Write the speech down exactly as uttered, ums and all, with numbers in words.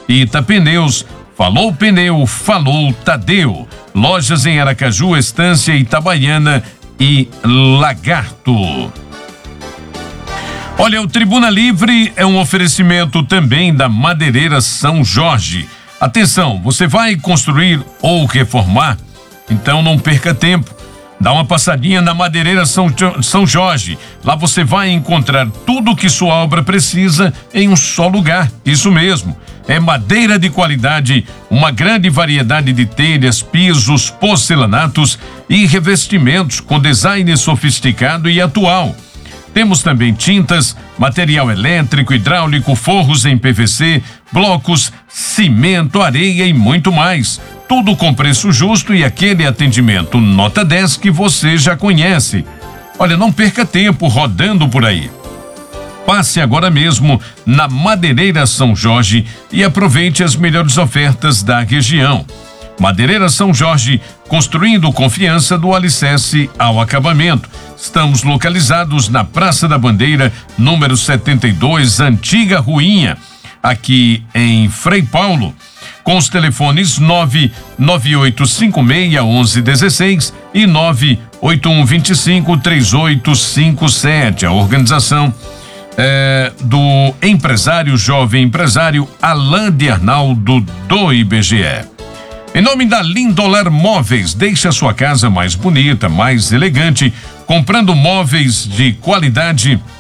Itapneus, falou pneu, falou Tadeu. Lojas em Aracaju, Estância, Itabaiana e Lagarto. Olha, o Tribuna Livre é um oferecimento também da Madeireira São Jorge. Atenção, você vai construir ou reformar? Então não perca tempo. Dá uma passadinha na Madeireira São, São Jorge. Lá você vai encontrar tudo o que sua obra precisa em um só lugar. Isso mesmo. É madeira de qualidade, uma grande variedade de telhas, pisos, porcelanatos e revestimentos com design sofisticado e atual. Temos também tintas, material elétrico, hidráulico, forros em P V C, blocos, cimento, areia e muito mais. Tudo com preço justo e aquele atendimento nota dez que você já conhece. Olha, não perca tempo rodando por aí. Passe agora mesmo na Madeireira São Jorge e aproveite as melhores ofertas da região. Madeireira São Jorge, construindo confiança do alicerce ao acabamento. Estamos localizados na Praça da Bandeira, número setenta e dois, Antiga Ruinha, aqui em Frei Paulo, com os telefones nove nove oito cinco seis um um um seis e nove oito um dois cinco três oito cinco sete. A organização é do empresário, jovem empresário Alain de Arnaldo, do I B G E. Em nome da Lindolar Móveis, deixe a sua casa mais bonita, mais elegante, comprando móveis de qualidade